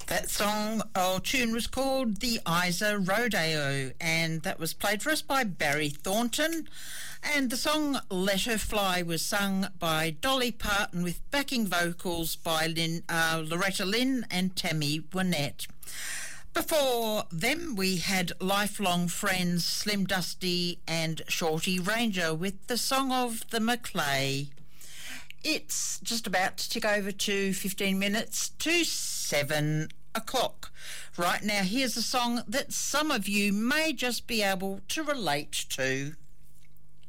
That song or tune was called the Isa Rodeo, and that was played for us by Barry Thornton. And the song Let Her Fly was sung by Dolly Parton with backing vocals by Loretta Lynn and Tammy Wynette. Before them, we had lifelong friends Slim Dusty and Shorty Ranger with the song of the Maclay. It's just about to tick over to 15 minutes to 7 o'clock. Right now, here's a song that some of you may just be able to relate to.